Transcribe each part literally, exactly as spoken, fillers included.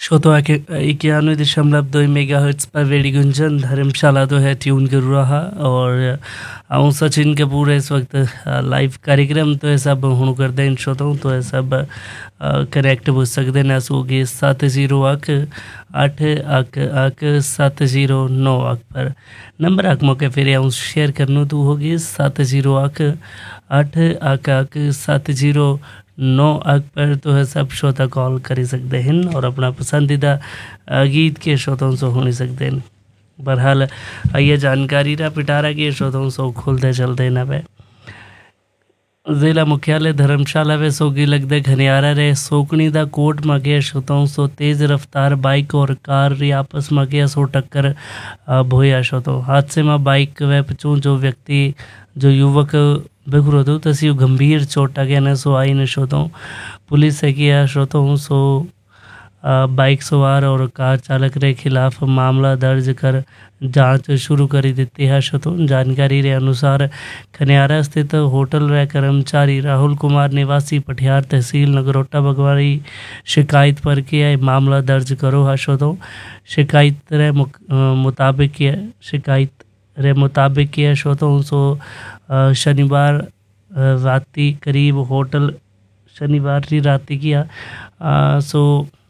श्रोता के इक्यानवे दशमलव दो मेगा हर्ट्स पर रेडियो गुंजन धर्मशाला तो है ट्यून कर रहा। और आऊँ सचिन कपूर इस वक्त लाइव कार्यक्रम तो है सब हूँ कर दें श्रोताओं तो है सब कनेक्ट हो सकते हैं सोगे सत्त जीरो अक अठ अक अक सत्त जीरो नौ अक पर नंबर अक मौके फिर आऊँ शेयर करना तो होगी सत्त जीरो अक अठ अक अक सत्त जीरो नौ अक पर तो है सब श्रोता कॉल कर सकते हैं और अपना पसंदीदा गीत के श्रोताओं से हो सकते हैं। बहरहाल आइए जानकारी रहा पिटारा के श्रोताओं से खुलते चलते न वे जिला मुख्यालय धर्मशाला वे सोगी लगते घनियारा रे सोकनी दा कोट मगे श्रोताओं सो तेज रफ्तार बाइक और कार री आपस मगे सो टक्कर भोया श्रोताओं हादसे में बाइक वे पचू जो व्यक्ति जो युवक बिखरो तो तसी गंभीर चोट आ गया न सो आई न श्रोताओं पुलिस से किया श्रोताओं सो बाइक सवार और कार चालक रे खिलाफ मामला दर्ज कर जांच शुरू कर दी है श्रोताओं। जानकारी रे अनुसार खनियारा स्थित होटल रे कर्मचारी राहुल कुमार निवासी पटियार तहसील नगरोटा बगवाड़ी शिकायत पर किया मामला दर्ज करो है श्रोताओं। शिकायत रे मुताबिक शिकायत रे मुताबिक किया श्रोताओं सो शनिवार राती करीब होटल शनिवार की राती किया सो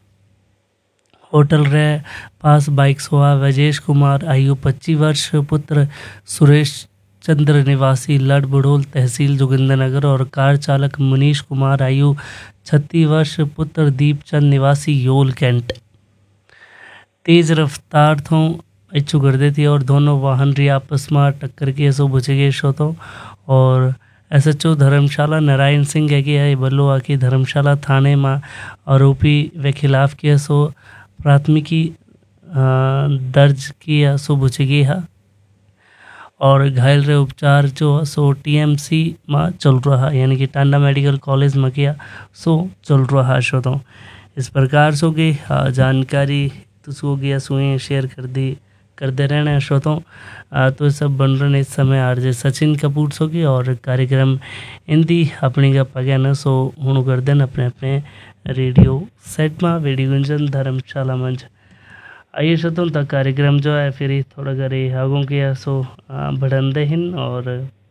होटल रे पास बाइक सवार वजेश कुमार आयु पच्चीस वर्ष पुत्र सुरेश चंद्र निवासी लड़ बड़ोल तहसील जोगिंद्रनगर और कार चालक मनीष कुमार आयु छत्तीस वर्ष पुत्र दीपचंद निवासी योल कैंट तेज रफ्तार थों इच्छू कर देती और दोनों वाहन री आपस में टक्कर के सो बुझे गए श्रोतों। और एस एच ओ धर्मशाला नारायण सिंह है कि है बल्लो की धर्मशाला थाने में आरोपी वे खिलाफ किया सो प्राथमिकी दर्ज किया सो बुझे गई है और घायल रे उपचार जो सो टीएमसी में चल रहा है यानी कि टांडा मेडिकल कॉलेज में किया सो चल रहा है श्रोतों। इस प्रकार सो की जानकारी तो सो गया सुई शेयर कर दी करते रहना श्रोतों। तो सब बन रहे इस समय आरजे सचिन कपूर सो की और कार्यक्रम हिंदी अपनी का पगैन सो हूँ कर देन अपने अपने रेडियो सेट में रेडियो गुंजन धर्मशाला मंच आइए श्रोतों तक कार्यक्रम जो है फिर थोड़ा करे आगों के सो बढ़ाते हैं और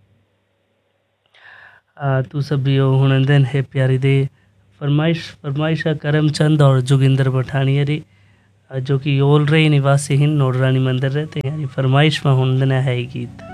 तू सब यो हुन दिन है प्यारी दे फरमाइश फरमाइश करमचंद और जोगिंदर पठानिया रे जो कि योल रे निवासी हैं नोडरानी मंदिर रहते हैं फरमाइश में हुन दिन है गीत।